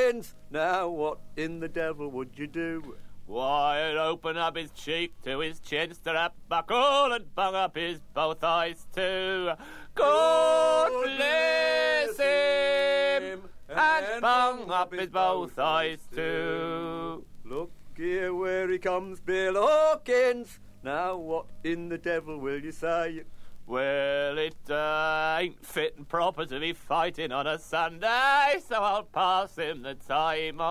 Hawkins, now what in the devil would you do? Why, I'd open up his cheek to his chin, strap buckle, and bung up his both eyes too. God bless him, and bung up his both eyes too. Look here where he comes, Bill Hawkins. Now what in the devil will you say? Well, it ain't fit and proper to be fighting on a Sunday, so I'll pass him the time